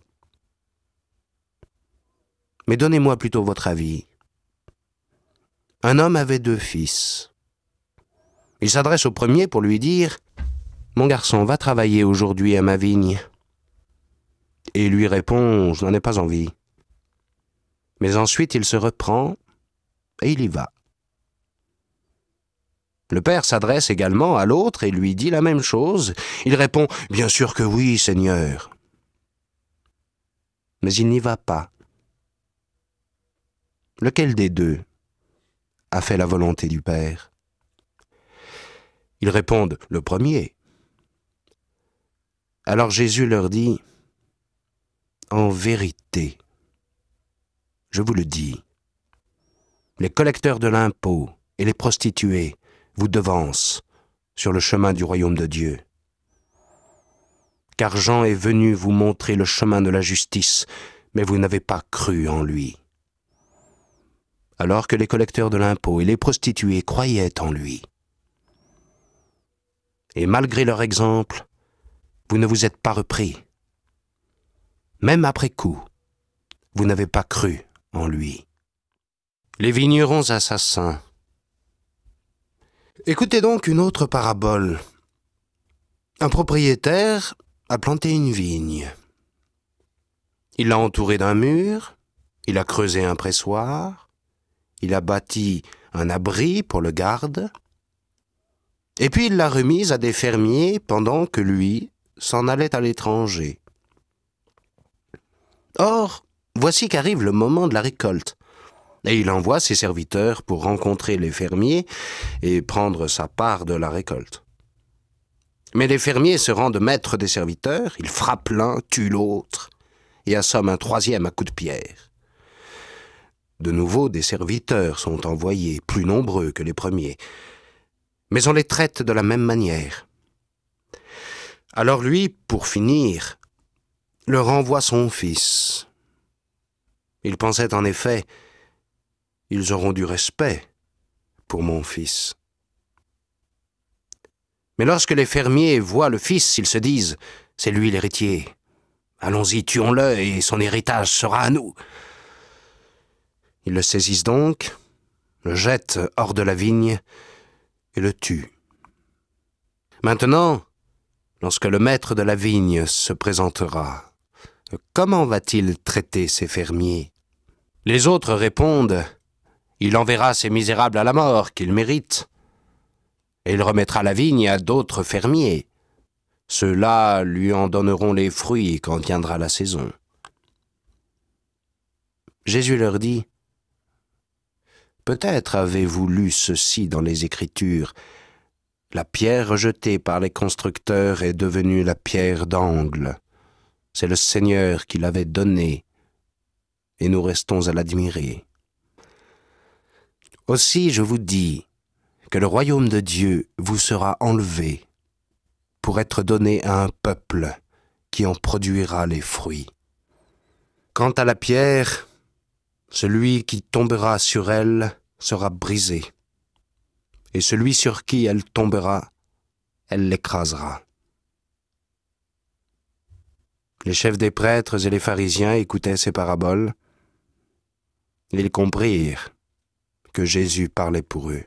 A: Mais donnez-moi plutôt votre avis. Un homme avait 2 fils. Il s'adresse au premier pour lui dire, « Mon garçon, va travailler aujourd'hui à ma vigne. » Et il lui répond, « Je n'en ai pas envie. » Mais ensuite il se reprend et il y va. Le père s'adresse également à l'autre et lui dit la même chose. Il répond, « Bien sûr que oui, Seigneur. » Mais il n'y va pas. Lequel des 2 a fait la volonté du Père? Ils répondent, « Le premier. » Alors Jésus leur dit, « En vérité, je vous le dis, les collecteurs de l'impôt et les prostituées vous devancent sur le chemin du royaume de Dieu. Car Jean est venu vous montrer le chemin de la justice, mais vous n'avez pas cru en lui. Alors que les collecteurs de l'impôt et les prostituées croyaient en lui. Et malgré leur exemple, vous ne vous êtes pas repris. Même après coup, vous n'avez pas cru en lui. » Les vignerons assassins. Écoutez donc une autre parabole. Un propriétaire a planté une vigne. Il l'a entourée d'un mur, il a creusé un pressoir, il a bâti un abri pour le garde, et puis il l'a remise à des fermiers pendant que lui s'en allait à l'étranger. Or, voici qu'arrive le moment de la récolte, et il envoie ses serviteurs pour rencontrer les fermiers et prendre sa part de la récolte. Mais les fermiers se rendent maîtres des serviteurs, ils frappent l'un, tuent l'autre, et assomment un troisième à coups de pierre. De nouveau, des serviteurs sont envoyés, plus nombreux que les premiers, mais on les traite de la même manière. Alors lui, pour finir, leur envoie son fils. Il pensait en effet, ils auront du respect pour mon fils. Mais lorsque les fermiers voient le fils, ils se disent, c'est lui l'héritier. Allons-y, tuons-le et son héritage sera à nous. Ils le saisissent donc, le jettent hors de la vigne et le tuent. Maintenant, lorsque le maître de la vigne se présentera, comment va-t-il traiter ces fermiers? Les autres répondent, il enverra ces misérables à la mort qu'ils méritent, et il remettra la vigne à d'autres fermiers. Ceux-là lui en donneront les fruits quand viendra la saison. Jésus leur dit, peut-être avez-vous lu ceci dans les Écritures, la pierre rejetée par les constructeurs est devenue la pierre d'angle. C'est le Seigneur qui l'avait donnée, et nous restons à l'admirer. Aussi, je vous dis que le royaume de Dieu vous sera enlevé pour être donné à un peuple qui en produira les fruits. Quant à la pierre, celui qui tombera sur elle sera brisé, et celui sur qui elle tombera, elle l'écrasera. Les chefs des prêtres et les pharisiens écoutaient ces paraboles. Ils comprirent que Jésus parlait pour eux.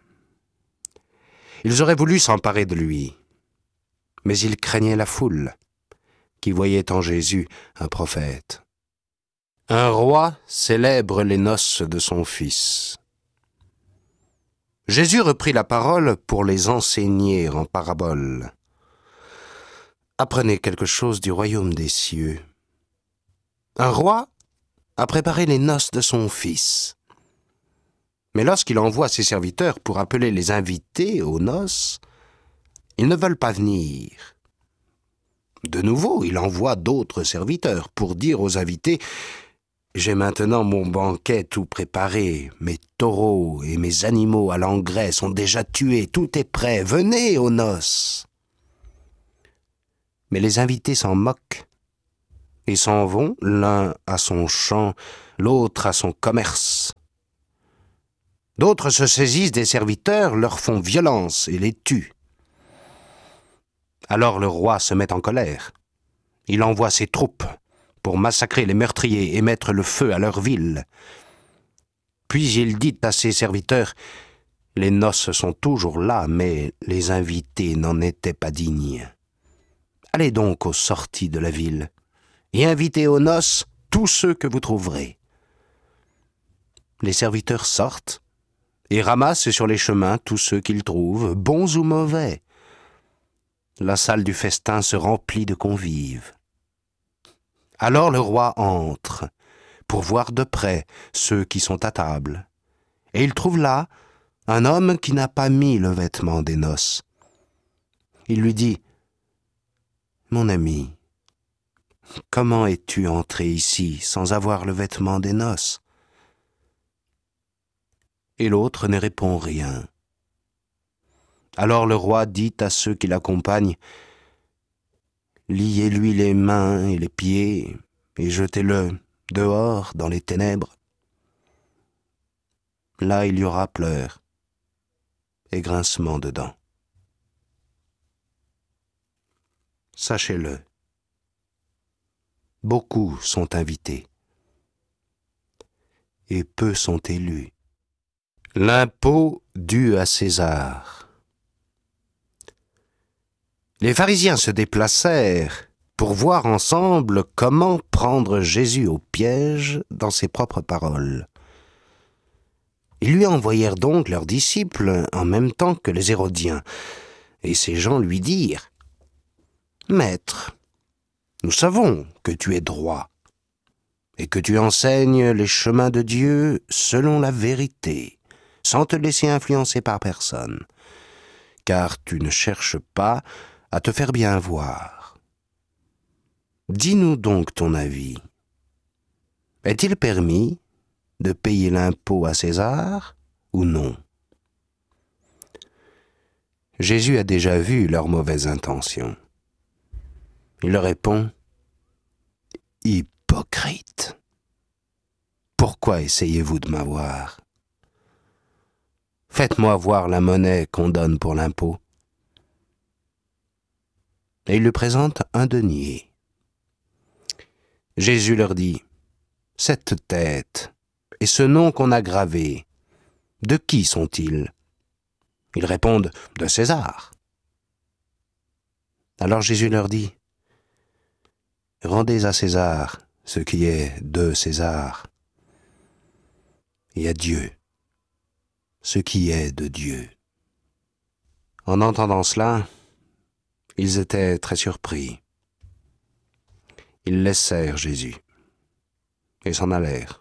A: Ils auraient voulu s'emparer de lui, mais ils craignaient la foule, qui voyait en Jésus un prophète. Un roi célèbre les noces de son fils. Jésus reprit la parole pour les enseigner en paraboles. Apprenez quelque chose du royaume des cieux. Un roi a préparé les noces de son fils. Mais lorsqu'il envoie ses serviteurs pour appeler les invités aux noces, ils ne veulent pas venir. De nouveau, il envoie d'autres serviteurs pour dire aux invités « J'ai maintenant mon banquet tout préparé, mes taureaux et mes animaux à l'engrais sont déjà tués, tout est prêt, venez aux noces !» Mais les invités s'en moquent et s'en vont, l'un à son champ, l'autre à son commerce. D'autres se saisissent des serviteurs, leur font violence et les tuent. Alors le roi se met en colère. Il envoie ses troupes pour massacrer les meurtriers et mettre le feu à leur ville. Puis il dit à ses serviteurs, « Les noces sont toujours là, mais les invités n'en étaient pas dignes. Allez donc aux sorties de la ville et invitez aux noces tous ceux que vous trouverez. » Les serviteurs sortent et ramassent sur les chemins tous ceux qu'ils trouvent, bons ou mauvais. La salle du festin se remplit de convives. Alors le roi entre pour voir de près ceux qui sont à table. Et il trouve là un homme qui n'a pas mis le vêtement des noces. Il lui dit, « Mon ami, comment es-tu entré ici sans avoir le vêtement des noces ?» Et l'autre ne répond rien. Alors le roi dit à ceux qui l'accompagnent, « Liez-lui les mains et les pieds et jetez-le dehors dans les ténèbres. Là il y aura pleurs et grincement de dents. » Sachez-le, beaucoup sont invités et peu sont élus. L'impôt dû à César. Les pharisiens se déplacèrent pour voir ensemble comment prendre Jésus au piège dans ses propres paroles. Ils lui envoyèrent donc leurs disciples en même temps que les Hérodiens, et ces gens lui dirent, « Maître, nous savons que tu es droit, et que tu enseignes les chemins de Dieu selon la vérité, sans te laisser influencer par personne, car tu ne cherches pas à te faire bien voir. Dis-nous donc ton avis. Est-il permis de payer l'impôt à César ou non ?» Jésus a déjà vu leurs mauvaises intentions. Il leur répond, « Hypocrite, pourquoi essayez-vous de m'avoir ? Faites-moi voir la monnaie qu'on donne pour l'impôt. » Et il lui présente un denier. Jésus leur dit, « Cette tête et ce nom qu'on a gravé, de qui sont-ils » Ils répondent, « De César. » Alors Jésus leur dit, « Rendez à César ce qui est de César, et à Dieu ce qui est de Dieu. » En entendant cela, ils étaient très surpris. Ils laissèrent Jésus et s'en allèrent.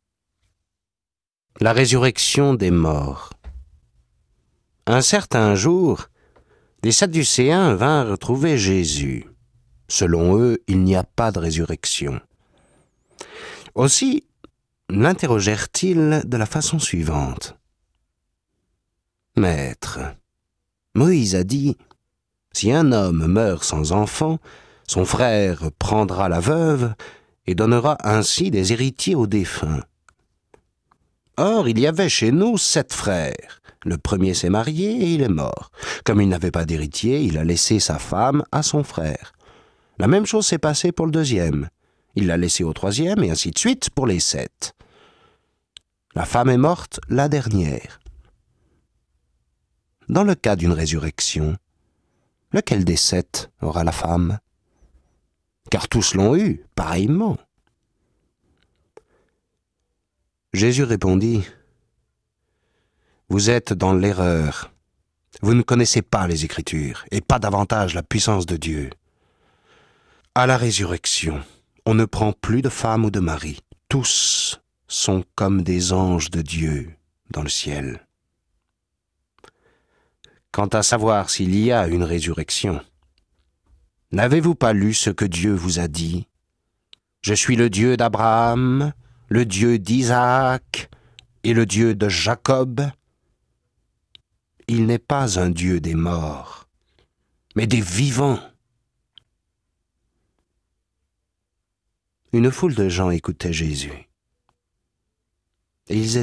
A: La résurrection des morts. Un certain jour, des Sadducéens vinrent trouver Jésus. Selon eux, il n'y a pas de résurrection. Aussi, l'interrogèrent-ils de la façon suivante. « Maître, Moïse a dit, si un homme meurt sans enfant, son frère prendra la veuve et donnera ainsi des héritiers aux défunts. Or, il y avait chez nous 7 frères. Le premier s'est marié et il est mort. Comme il n'avait pas d'héritier, il a laissé sa femme à son frère. La même chose s'est passée pour le deuxième. Il l'a laissé au troisième et ainsi de suite pour les 7. La femme est morte la dernière. Dans le cas d'une résurrection, lequel des 7 aura la femme ? Car tous l'ont eu, pareillement. » Jésus répondit, « Vous êtes dans l'erreur. Vous ne connaissez pas les Écritures, et pas davantage la puissance de Dieu. À la résurrection, on ne prend plus de femme ou de mari. Tous sont comme des anges de Dieu dans le ciel. Quant à savoir s'il y a une résurrection, n'avez-vous pas lu ce que Dieu vous a dit ? Je suis le Dieu d'Abraham, le Dieu d'Isaac et le Dieu de Jacob. Il n'est pas un Dieu des morts, mais des vivants. » Une foule de gens écoutaient Jésus. Et ils